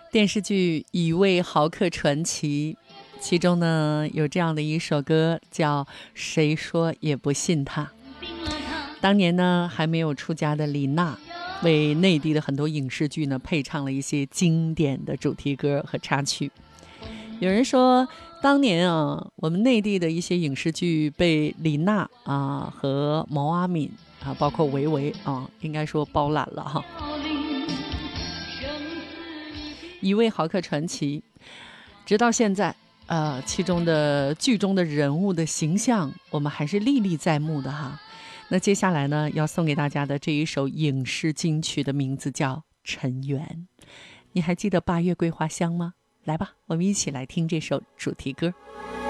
电视剧《一位豪客传奇》，其中呢有这样的一首歌叫《谁说也不信他》。当年呢还没有出家的李娜，为内地的很多影视剧呢配唱了一些经典的主题歌和插曲。有人说，当年啊，我们内地的一些影视剧被李娜啊和毛阿敏啊，包括维维啊，应该说包揽了哈。一位豪客传奇，直到现在，其中的剧中的人物的形象，我们还是历历在目的哈。那接下来呢，要送给大家的这一首影视金曲的名字叫《尘缘》。你还记得8月桂花香吗？来吧，我们一起来听这首主题歌。